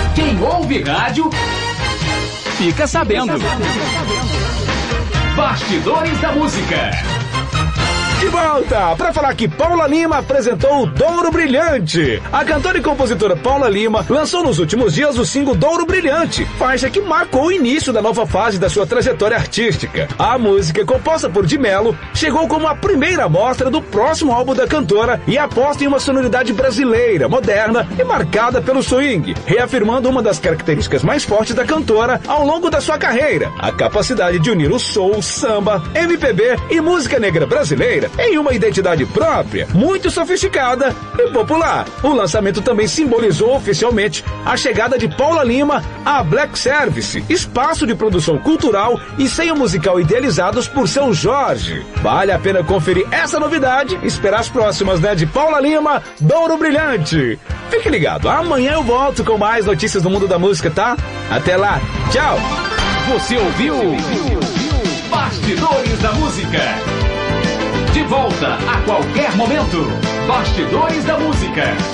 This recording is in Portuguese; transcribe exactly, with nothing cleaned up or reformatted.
Quem ouve rádio, fica sabendo. Bastidores da Música. De volta para falar que Paula Lima apresentou o Douro Brilhante. A cantora e compositora Paula Lima lançou nos últimos dias o single Douro Brilhante, faixa que marcou o início da nova fase da sua trajetória artística. A música, composta por Di Mello, chegou como a primeira amostra do próximo álbum da cantora e aposta em uma sonoridade brasileira, moderna e marcada pelo swing, reafirmando uma das características mais fortes da cantora ao longo da sua carreira, a capacidade de unir o soul, samba, M P B e música negra brasileira em uma identidade própria, muito sofisticada e popular. O lançamento também simbolizou oficialmente a chegada de Paula Lima à Black Service, espaço de produção cultural e ceia musical idealizados por seu Jorge. Vale a pena conferir essa novidade e esperar as próximas, né, de Paula Lima, Douro Brilhante. Fique ligado, amanhã eu volto com mais notícias do mundo da música, tá? Até lá, tchau! Você ouviu Bastidores da Música. De volta a qualquer momento. Bastidores da Música.